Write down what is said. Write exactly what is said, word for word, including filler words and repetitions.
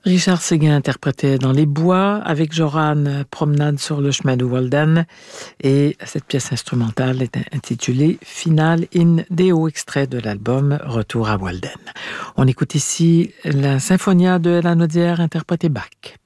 Richard Séguin interprétait Dans les bois avec Joran Promenade sur le chemin de Walden, et cette pièce instrumentale est intitulée Finale in Deo, extrait de l'album Retour à Walden. On écoute ici la Symphonia de Ella Naudière interprétée Bach.